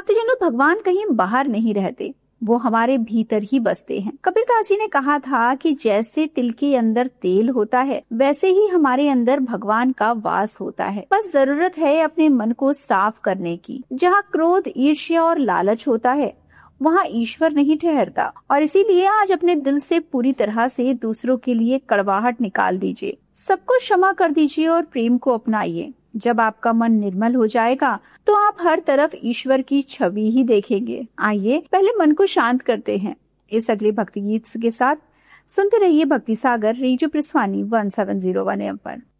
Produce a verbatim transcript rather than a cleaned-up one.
भक्तजनों, भगवान कहीं बाहर नहीं रहते, वो हमारे भीतर ही बसते हैं। कबीरदास जी ने कहा था कि जैसे तिल के अंदर तेल होता है, वैसे ही हमारे अंदर भगवान का वास होता है। बस जरूरत है अपने मन को साफ करने की। जहाँ क्रोध, ईर्ष्या और लालच होता है, वहाँ ईश्वर नहीं ठहरता। और इसीलिए आज अपने दिल से पूरी तरह से दूसरों के लिए कड़वाहट निकाल दीजिए, सबको क्षमा कर दीजिए और प्रेम को अपनाइए। जब आपका मन निर्मल हो जाएगा तो आप हर तरफ ईश्वर की छवि ही देखेंगे। आइए पहले मन को शांत करते हैं इस अगले भक्ति गीत के साथ। सुनते रहिए भक्ति सागर, radio प्रसवानी one seven zero one M पर।